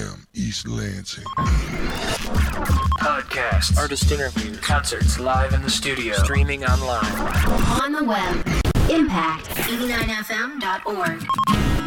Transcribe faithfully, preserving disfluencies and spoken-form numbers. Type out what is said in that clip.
M, East Lansing. Podcasts, artist interviews, concerts live in the studio, streaming online. On the web, impact eighty-nine f m dot org.